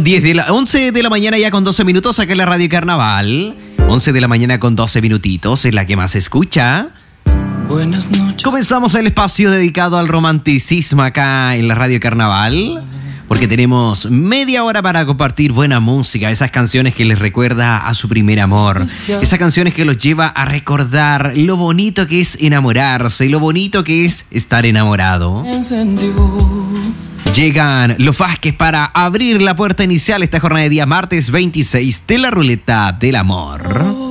11 de la mañana ya con 12 minutos acá en la Radio Carnaval. 11 de la mañana con 12 minutitos, es la que más se escucha. Buenas noches. Comenzamos el espacio dedicado al romanticismo acá en la Radio Carnaval, porque tenemos media hora para compartir buena música, esas canciones que les recuerda a su primer amor, esas canciones que los lleva a recordar lo bonito que es enamorarse y lo bonito que es estar enamorado. Llegan los Vázquez para abrir la puerta inicial esta jornada de día martes 26 de la Ruleta del Amor.